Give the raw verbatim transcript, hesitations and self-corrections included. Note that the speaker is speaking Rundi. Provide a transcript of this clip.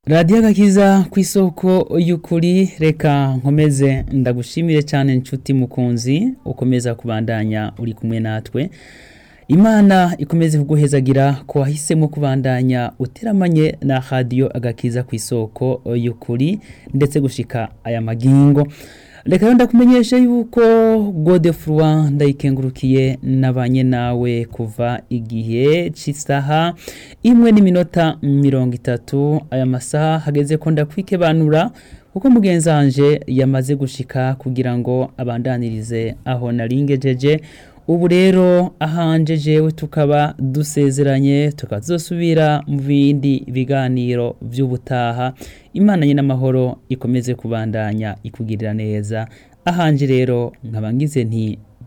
Radiyo Agakiza kw'isoko y'ukuri, reka nkomeze ndagushimire cyane nshuti mukunzi ukomeza kubandanya uri kumwe natwe. Imana ikomeze kuguhezagira ko wahisemo kubandanya uteramanye na Radiyo Agakiza kw'isoko y'ukuri ndetse gushika aya magingo. Reka rero ndakumenyesha yuko Godefroid ndayikengurukiye nabanye nawe kuva igihe c'isaha imwe n'iminota mirongo itatu. Aya masaha hageze ko ndakwikebanura kuko mugenzanje yamaze gushika kugira ngo abandanirize aho naringejeje. Ubu rero ahanje jewe tukaba dusezeranye tukazosubira mu bindi biganiro vy'ubutaha. Imana nyina amahoro ikomeze kubandanya ikugirira neza. Ahanje rero nkaba ngize nti